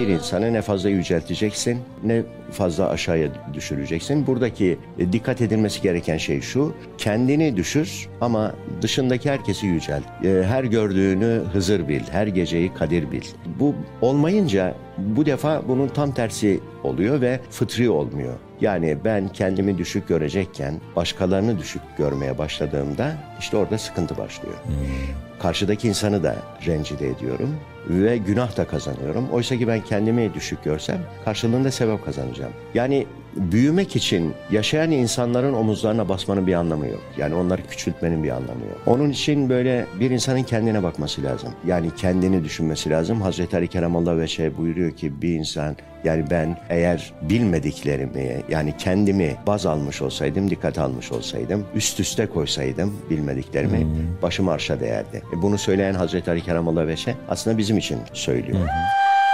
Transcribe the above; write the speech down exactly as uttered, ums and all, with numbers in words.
bir insanı ne fazla yücelteceksin ne fazla aşağıya düşüreceksin. Buradaki e, dikkat edilmesi gereken şey şu: kendini düşür ama dışındaki herkesi yücelt. E, her gördüğünü Hızır bil, her geceyi Kadir bil. Bu olmayınca bu defa bunun tam tersi oluyor ve fıtri olmuyor. Yani ben kendimi düşük görecekken başkalarını düşük görmeye başladığımda işte orada sıkıntı başlıyor. Hmm. Karşıdaki insanı da rencide ediyorum ve günah da kazanıyorum. Oysa ki ben kendimi düşük görsem karşılığında sevap kazanacağım. Yani büyümek için yaşayan insanların omuzlarına basmanın bir anlamı yok. Yani onları küçültmenin bir anlamı yok. Onun için böyle bir insanın kendine bakması lazım. Yani kendini düşünmesi lazım. Hazreti Ali Keramallahu Veçhe buyuruyor ki bir insan, yani ben eğer bilmediklerimi, yani kendimi baz almış olsaydım, dikkat almış olsaydım, üst üste koysaydım bilmediklerimi, hmm. başım arşa değerdi. E bunu söyleyen Hazreti Ali Keramallahu Veçhe aslında bizim için söylüyor. Hmm.